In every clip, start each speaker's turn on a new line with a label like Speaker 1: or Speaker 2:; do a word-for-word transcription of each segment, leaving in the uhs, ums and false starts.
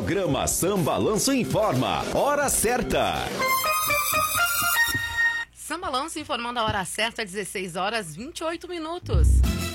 Speaker 1: Programa Sambalanço informa. Hora certa.
Speaker 2: Sambalanço informando a hora certa, dezesseis horas e vinte e oito minutos.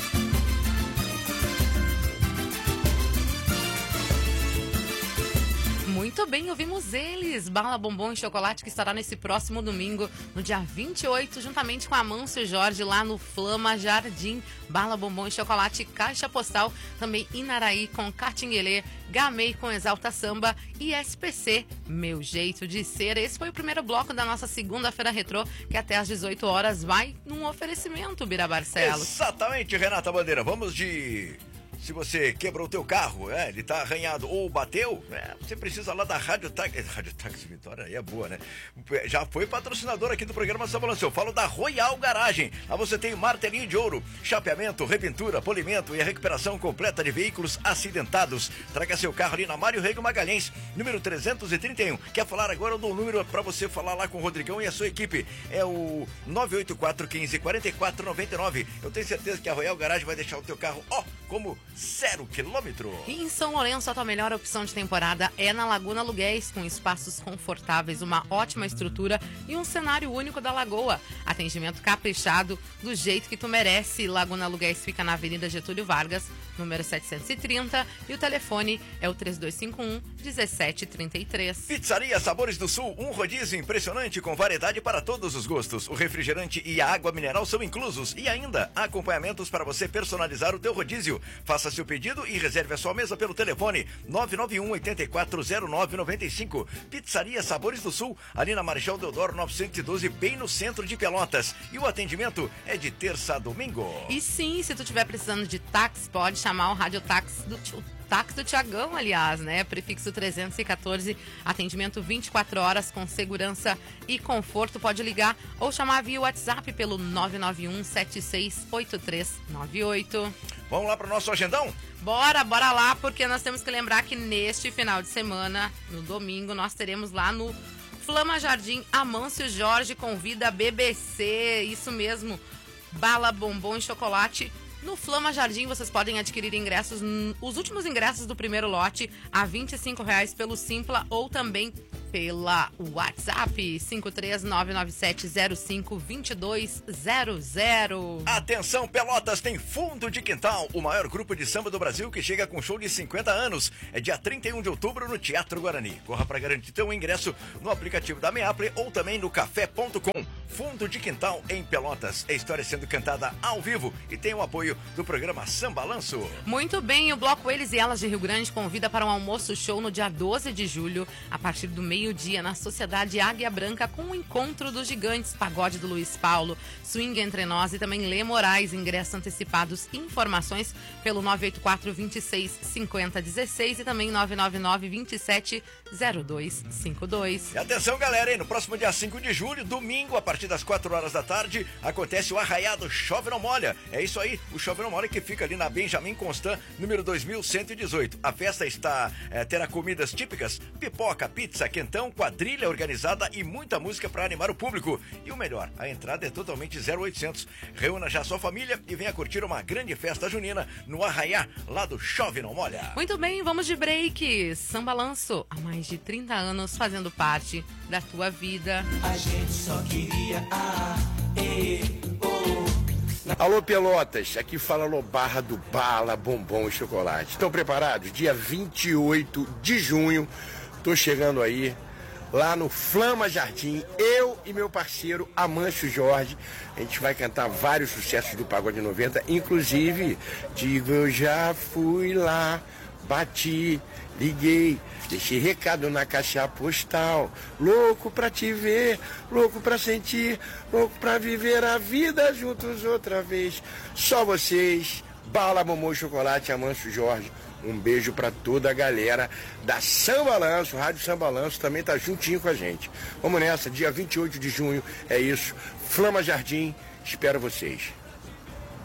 Speaker 2: Muito bem, ouvimos eles, Bala, Bombom e Chocolate, que estará nesse próximo domingo, no dia vinte e oito, juntamente com Amâncio Jorge, lá no Flama Jardim. Bala, Bombom e Chocolate, Caixa Postal, também Inaraí com Catinguelê, Gamei com Exalta Samba e S P C, Meu Jeito de Ser. Esse foi o primeiro bloco da nossa segunda-feira retrô, que até às dezoito horas vai num oferecimento, Bira Barcelos.
Speaker 3: Exatamente, Renata Bandeira, vamos de... Se você quebrou o teu carro, é, ele tá arranhado ou bateu, é, você precisa lá da Rádio Táxi. Rádio Táxi Vitória aí é boa, né? Já foi patrocinador aqui do programa Sambalanço. Eu falo da Royal Garagem. Lá você tem martelinho de ouro, chapeamento, repintura, polimento e a recuperação completa de veículos acidentados. Traga seu carro ali na Mário Rego Magalhães, número trezentos e trinta e um. Quer falar agora? Eu dou o número para você falar lá com o Rodrigão e a sua equipe. É o nove oito quatro, um cinco, quatro quatro nove nove. Eu tenho certeza que a Royal Garagem vai deixar o teu carro, ó, como zero quilômetro.
Speaker 2: E em São Lourenço, a tua melhor opção de temporada é na Laguna Aluguéis, com espaços confortáveis, uma ótima estrutura e um cenário único da Lagoa. Atendimento caprichado, do jeito que tu merece. Laguna Aluguéis fica na Avenida Getúlio Vargas, número setecentos e trinta, e o telefone é o três dois cinco um, um sete três três.
Speaker 3: Pizzaria Sabores do Sul, um rodízio impressionante com variedade para todos os gostos. O refrigerante e a água mineral são inclusos e ainda acompanhamentos para você personalizar o teu rodízio. Faça seu pedido e reserve a sua mesa pelo telefone nove nove um, oito quatro zero nove nove cinco. Pizzaria Sabores do Sul, ali na Marechal Deodoro novecentos e doze, bem no centro de Pelotas. E o atendimento é de terça a domingo.
Speaker 2: E sim, se tu estiver precisando de táxi, pode chamar o radiotáxi do tio. Táxi do Tiagão, aliás, né? Prefixo trezentos e quatorze, atendimento vinte e quatro horas com segurança e conforto. Pode ligar ou chamar via WhatsApp pelo nove nove um, sete seis oito três nove oito.
Speaker 3: Vamos lá para o nosso agendão?
Speaker 2: Bora, bora lá, porque nós temos que lembrar que neste final de semana, no domingo, nós teremos lá no Flama Jardim, Amâncio Jorge convida a B B C, isso mesmo, Bala, Bombom e Chocolate. No Flama Jardim vocês podem adquirir ingressos, os últimos ingressos do primeiro lote a vinte e cinco reais pelo Simpla ou também pela WhatsApp cinco três nove nove sete zero cinco dois dois zero zero.
Speaker 3: Atenção, Pelotas, tem Fundo de Quintal, o maior grupo de samba do Brasil que chega com show de cinquenta anos. É dia trinta e um de outubro no Teatro Guarani. Corra para garantir teu ingresso no aplicativo da Meaple ou também no café ponto com. Fundo de Quintal em Pelotas. É história sendo cantada ao vivo e tem o apoio do programa Sambalanço.
Speaker 2: Muito bem, o Bloco Eles e Elas de Rio Grande convida para um almoço show no dia doze de julho, a partir do meio-dia, na Sociedade Águia Branca, com o Encontro dos Gigantes, Pagode do Luiz Paulo, Swing Entre Nós e também Lê Moraes. Ingressos antecipados, informações pelo nove oito quatro, dois seis, cinco zero um seis e também nove nove nove, dois sete zero dois cinco dois.
Speaker 3: E atenção, galera, hein? No próximo dia cinco de julho, domingo, a partir das quatro horas da tarde, acontece o Arraiado Chove Não Molha. É isso aí, o Chove Não Molha, que fica ali na Benjamin Constant, número dois mil cento e dezoito. A festa está, é, terá comidas típicas, pipoca, pizza, quentão, quadrilha organizada e muita música para animar o público. E o melhor, a entrada é totalmente zero oitocentos. Reúna já sua família e venha curtir uma grande festa junina no Arraiá, lá do Chove Não Molha.
Speaker 2: Muito bem, vamos de break. Sambalanço, há mais de trinta anos fazendo parte da tua vida.
Speaker 4: A gente só queria a, e, o.
Speaker 5: Alô, Pelotas, aqui fala Lobarra do Bala, Bombom e Chocolate. Estão preparados? Dia vinte e oito de junho, tô chegando aí, lá no Flama Jardim, eu e meu parceiro Amâncio Jorge. A gente vai cantar vários sucessos do Pagode noventa, inclusive, digo eu já fui lá, bati, liguei, deixei recado na caixa postal, louco pra te ver, louco pra sentir, louco pra viver a vida juntos outra vez. Só vocês, Bala, Bombom e Chocolate, Amâncio Jorge. Um beijo pra toda a galera da Sambalanço, Rádio Sambalanço também tá juntinho com a gente. Vamos nessa, dia vinte e oito de junho, é isso, Flama Jardim, espero vocês.